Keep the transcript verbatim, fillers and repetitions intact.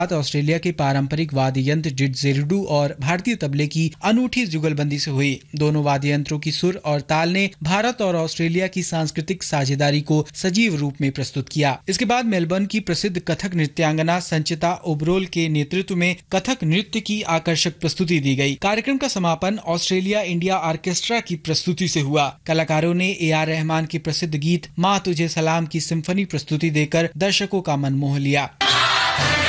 Australia के पारंपरिक वाद्य यंत्र डिडजेरिडू और भारतीय तबले की अनूठी जुगलबंदी से हुई। दोनों वाद्य यंत्रों की सुर और ताल ने भारत और ऑस्ट्रेलिया की सांस्कृतिक साझेदारी को सजीव रूप में प्रस्तुत किया। इसके बाद मेलबर्न की प्रसिद्ध कथक नृत्यांगना संचिता ओबरोल के नेतृत्व में कथक नृत्य की आकर्षक प्रस्तुति दी गई। कार्यक्रम का समापन ऑस्ट्रेलिया इंडिया ऑर्केस्ट्रा की प्रस्तुति से हुआ। कलाकारों ने ए आर रहमान के प्रसिद्ध गीत माँ तुझे सलाम की सिम्फनी प्रस्तुति देकर दर्शकों का मन मोह लिया।